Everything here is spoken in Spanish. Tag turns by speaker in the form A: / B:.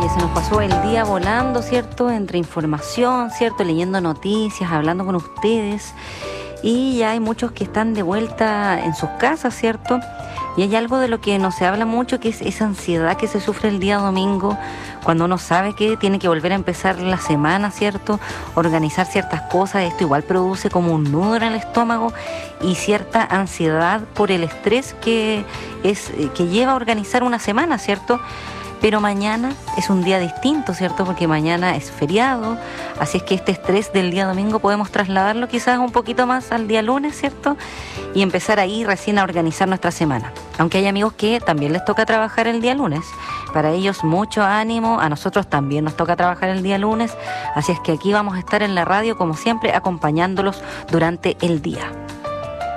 A: Oye, se nos pasó el día volando, ¿cierto? Entre información, ¿cierto? Leyendo noticias, hablando con ustedes. Y ya hay muchos que están de vuelta en sus casas, ¿cierto? Y hay algo de lo que no se habla mucho, que es esa ansiedad que se sufre el día domingo, cuando uno sabe que tiene que volver a empezar la semana, ¿cierto? Organizar ciertas cosas. Esto igual produce como un nudo en el estómago y cierta ansiedad por el estrés que lleva a organizar una semana, ¿cierto? Pero mañana es un día distinto, ¿cierto? Porque mañana es feriado, así es que este estrés del día domingo podemos trasladarlo quizás un poquito más al día lunes, ¿cierto? Y empezar ahí recién a organizar nuestra semana. Aunque hay amigos que también les toca trabajar el día lunes. Para ellos mucho ánimo, a nosotros también nos toca trabajar el día lunes, así es que aquí vamos a estar en la radio como siempre acompañándolos durante el día.